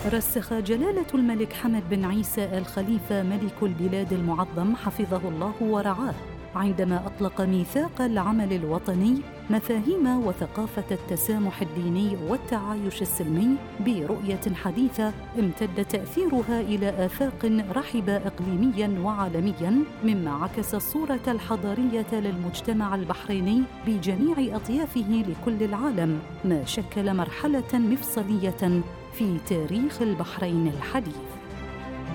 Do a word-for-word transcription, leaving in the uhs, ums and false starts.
رسخ جلالة الملك حمد بن عيسى آل خليفة ملك البلاد المعظم حفظه الله ورعاه عندما أطلق ميثاق العمل الوطني مفاهيم وثقافة التسامح الديني والتعايش السلمي برؤية حديثة امتد تأثيرها إلى آفاق رحبة إقليمياً وعالمياً، مما عكس الصورة الحضارية للمجتمع البحريني بجميع أطيافه لكل العالم، ما شكل مرحلة مفصلية في تاريخ البحرين الحديث.